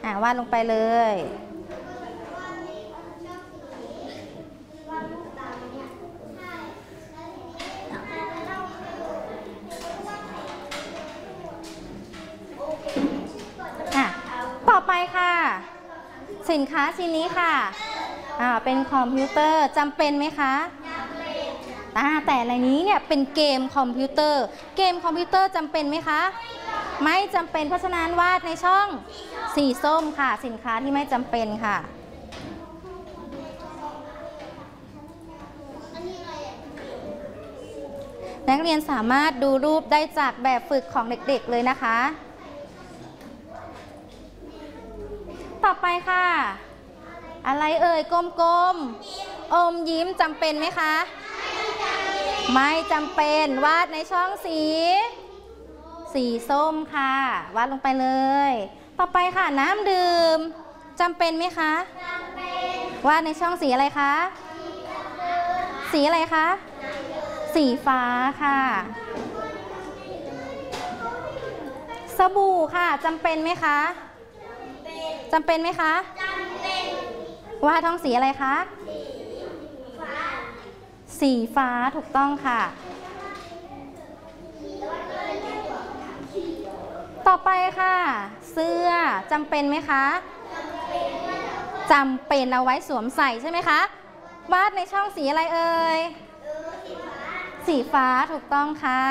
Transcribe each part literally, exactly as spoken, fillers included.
อ่าวาดลงไปเลยอ่ะต่อไปค่ะสินค้าชิ้นนี้ค่ะอ่าเป็นคอมพิวเตอร์จำเป็นไหมคะอ่าแต่ในนี้เนี่ยเป็นเกมคอมพิวเตอร์เกมคอมพิวเตอร์จำเป็นไหมคะไม่จำเป็นเพราะฉะนั้นวาดในช่องสีส้มค่ะสินค้าที่ไม่จำเป็นค่ะนักเรียนสามารถดูรูปได้จากแบบฝึกของเด็กๆเลยนะคะต่อไปค่ะอะไรเอ่ยกลมๆอมยิ้มจำเป็นไหมคะไม่จำเป็นวาดในช่องสีสีส้มค่ะวาดลงไปเลยต่อไปค่ะน้ำดื่มจำเป็นไหมคะวาดในช่องสีอะไรคะสีอะไรคะสีฟ้าค่ะสบู่ค่ะจำเป็นไหมคะจำเป็นไหมคะวาดท้องสีอะไรคะสีฟ้าถูกต้องค่ะต่อไปค่ะเสื้อจำเป็นไหมคะจำเป็นเอาไว้สวมใส่ใช่ไหมคะวาดในช่องสีอะไรเอ่ยสีฟ้าถูกต้องค่ะ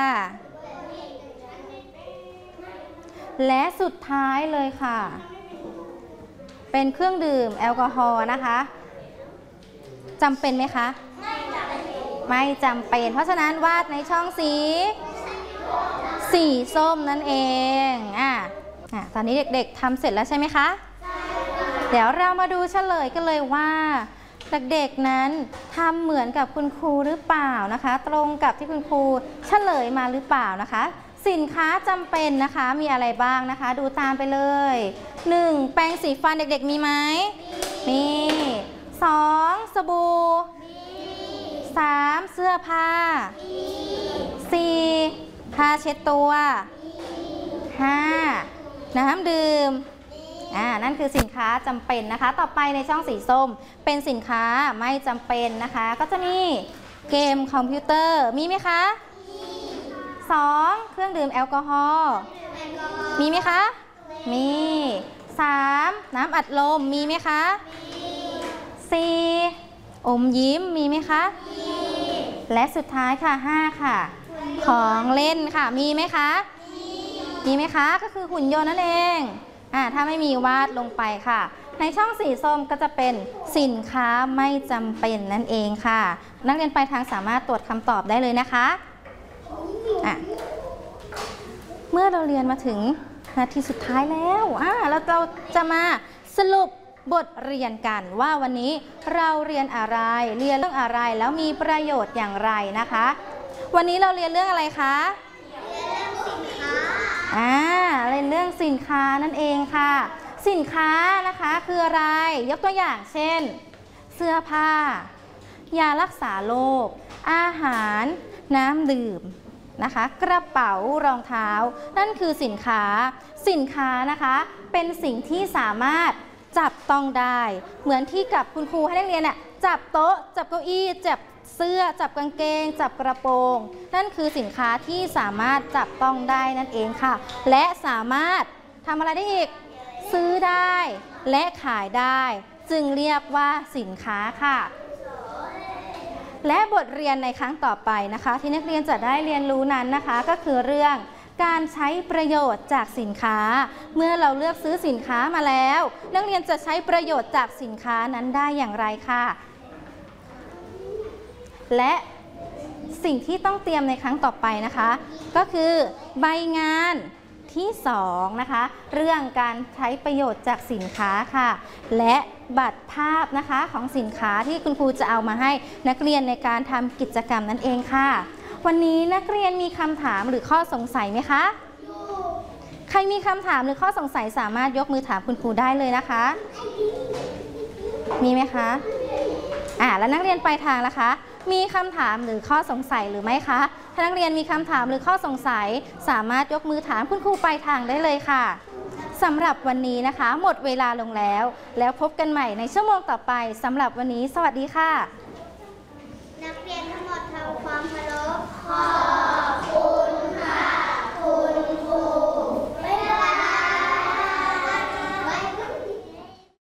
และสุดท้ายเลยค่ะเป็นเครื่องดื่มแอลกอฮอล์นะคะจำเป็นไหมคะไม่จำเป็นเพราะฉะนั้นวาดในช่องสีสีส้มนั่นเองอ่ะอ่ะตอนนี้เด็กๆทำเสร็จแล้วใช่ไหมคะเดี๋ยวเรามาดูเฉลยกันเลยว่าเด็กๆนั้นทำเหมือนกับคุณครูหรือเปล่านะคะตรงกับที่คุณครูเฉลยมาหรือเปล่านะคะสินค้าจำเป็นนะคะมีอะไรบ้างนะคะดูตามไปเลยหนึ่งแปรงสีฟันเด็กๆมีไหมมีสองสบู่สามเสื้อผ้าสี่ผ้าเช็ดตัวห้าน้ำดื่มอ่านั่นคือสินค้าจำเป็นนะคะต่อไปในช่องสีส้มเป็นสินค้าไม่จำเป็นนะคะก็จะมีเกมคอมพิวเตอร์มีไหมคะสองเครื่องดื่มแอลกอฮอล์มีไหมคะมีสามน้ำอัดลมมีไหมคะสี่อมยิ้มมีไหมคะและสุดท้ายค่ะห้าค่ะของเล่นค่ะมีไหมคะมีไหมคะก็คือหุ่นยนต์นั่นเองอ่าถ้าไม่มีวาดลงไปค่ะในช่องสีส้มก็จะเป็นสินค้าไม่จำเป็นนั่นเองค่ะนักเรียนปลายทางสามารถตรวจคำตอบได้เลยนะคะอ่ะเมื่อเราเรียนมาถึงนาทีสุดท้ายแล้วอ่าแล้วเราจะมาสรุปบทเรียนกันว่าวันนี้เราเรียนอะไรเรียนเรื่องอะไรแล้วมีประโยชน์อย่างไรนะคะวันนี้เราเรียนเรื่องอะไรคะอ่าเรียนเรื่องสินค้านั่นเองค่ะสินค้านะคะคืออะไรยกตัวอย่างเช่นเสื้อผ้ายารักษาโรคอาหารน้ำดื่มนะคะกระเป๋ารองเท้านั่นคือสินค้าสินค้านะคะเป็นสิ่งที่สามารถจับต้องได้เหมือนที่กับคุณครูให้นักเรียนน่ะจับโต๊ะจับเก้าอี้จับเสื้อจับกางเกงจับกระโปรงนั่นคือสินค้าที่สามารถจับต้องได้นั่นเองค่ะและสามารถทำอะไรได้อีกซื้อได้และขายได้จึงเรียกว่าสินค้าค่ะและบทเรียนในครั้งต่อไปนะคะที่นักเรียนจะได้เรียนรู้นั้นนะคะก็คือเรื่องการใช้ประโยชน์จากสินค้าเมื่อเราเลือกซื้อสินค้ามาแล้วนักเรียนจะใช้ประโยชน์จากสินค้านั้นได้อย่างไรค่ะและสิ่งที่ต้องเตรียมในครั้งต่อไปนะคะก็คือใบงานที่สองนะคะเรื่องการใช้ประโยชน์จากสินค้าค่ะและบัตรภาพนะคะของสินค้าที่คุณครูจะเอามาให้นักเรียนในการทำกิจกรรมนั่นเองค่ะวันนี้นักเรียนมีคำถามหรือข้อสงสัยไหมคะใครมีคำถามหรือข้อสงสัยสามารถยกมือถามคุณครูได้เลยนะคะมีไหมคะอ่าแล้วนักเรียนปลายทางล่ะคะมีคำถามหรือข้อสงสัยหรือไม่คะถ้านักเรียนมีคำถามหรือข้อสงสัยสามารถยกมือถามคุณครูปลายทางได้เลยค่ะสำหรับวันนี้นะคะหมดเวลาลงแล้ว แล้วพบกันใหม่ในชั่วโมงต่อไปสำหรับวันนี้สวัสดีค่ะนักเรียน